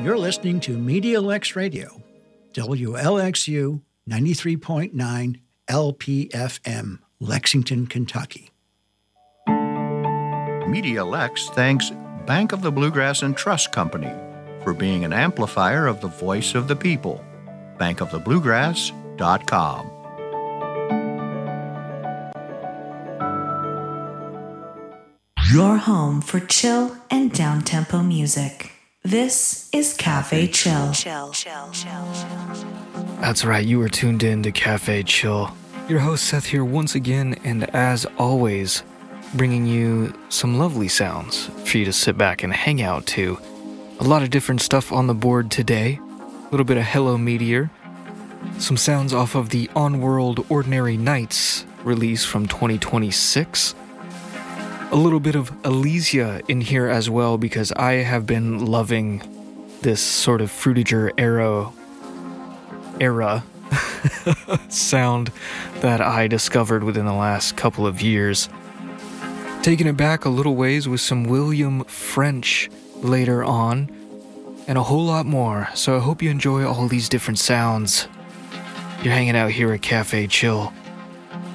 You're listening to Media Lex Radio, WLXU 93.9 LPFM, Lexington, Kentucky. Media Lex thanks Bank of the Bluegrass and Trust Company for being an amplifier of the voice of the people. bankofthebluegrass.com. Your home for chill and down-tempo music. This is Cafe Chill. That's right, you are tuned in to Cafe Chill. Your host Seth here once again, and as always, bringing you some lovely sounds for you to sit back and hang out to. A lot of different stuff on the board today. A little bit of Hello Meteor. Some sounds off of the On-World Ordinary Nights release from 2026. A little bit of Elysia in here as well, because I have been loving this sort of Fruitiger era sound that I discovered within the last couple of years. Taking it back a little ways with some William French later on, and a whole lot more, so I hope you enjoy all these different sounds. You're hanging out here at Cafe Chill.